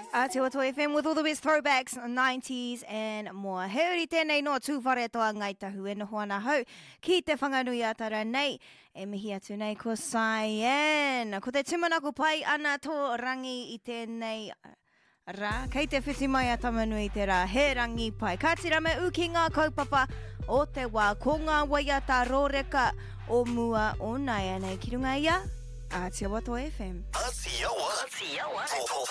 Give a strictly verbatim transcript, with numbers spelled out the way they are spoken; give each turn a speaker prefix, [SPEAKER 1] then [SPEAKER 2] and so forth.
[SPEAKER 1] Aotearoa F M with all the best throwbacks, nineties and more. He uri tēnei no tūwhare toa ngai tahu e noho ana hau. Ki te whanganui atara nei, e mihi atu nei ko Cyan. Ko te tumanako pai ana tō rangi i tēnei rā. Kei te whiti mai a tamanui te rā, he rangi pai. Ka tira me u ki ngā kaupapa o te wā, ko ngā waiata rōreka o mua o nai anei ki runga ia. Aotearoa F M.
[SPEAKER 2] Aotearoa. Aotearoa.